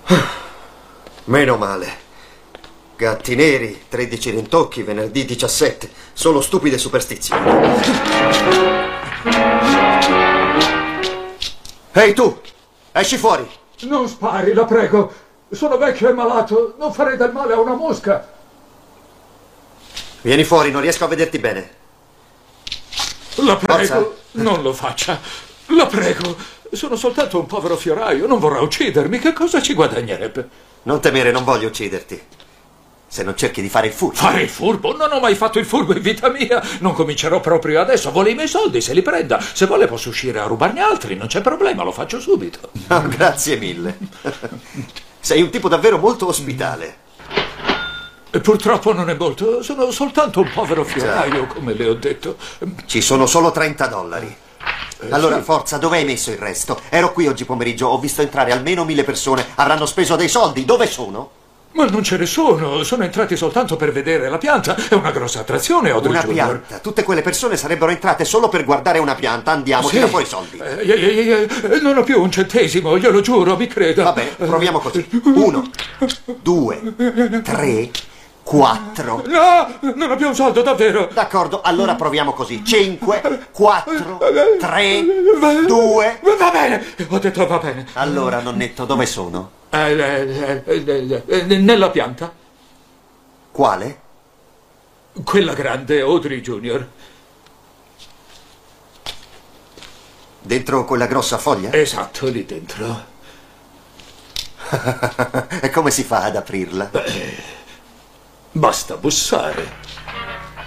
Meno male. Gatti neri, 13 rintocchi, venerdì 17. Solo stupide superstizioni. Ehi tu! Esci fuori! Non spari, la prego. Sono vecchio e malato. Non farei del male a una mosca. Vieni fuori, non riesco a vederti bene. La prego, Forza. non lo faccia. La prego. Sono soltanto un povero fioraio. Non vorrà uccidermi. Che cosa ci guadagnerebbe? Non temere, non voglio ucciderti. Se non cerchi di fare il furbo. Fare il furbo? Non ho mai fatto il furbo in vita mia. Non comincerò proprio adesso. Vuole i miei soldi, se li prenda. Se vuole posso uscire a rubarne altri. Non c'è problema, lo faccio subito. Oh, grazie mille. Sei un tipo davvero molto ospitale. Purtroppo non è molto. Sono soltanto un povero fioraio, come le ho detto. Ci sono solo $30. Allora, sì. forza, dove hai messo il resto? Ero qui oggi pomeriggio, ho visto entrare almeno 1000 persone. Avranno speso dei soldi. Dove sono? Ma non ce ne sono. Sono entrati soltanto per vedere la pianta. È una grossa attrazione, Audrey Una Junior. pianta. Tutte quelle persone sarebbero entrate solo per guardare una pianta. Andiamo, tira fuori i soldi. Non ho più un centesimo, glielo giuro, mi creda. Vabbè, proviamo così. 1, 2, 3, 4. No, non ho più un soldo, davvero. D'accordo, allora proviamo così. 5, 4, 3, 2. Va bene, ho detto va bene. Allora, nonnetto, dove sono? Nella pianta? Quale? Quella grande, Audrey Junior. Dentro quella grossa foglia? Esatto, lì dentro. E come si fa ad aprirla? Basta bussare.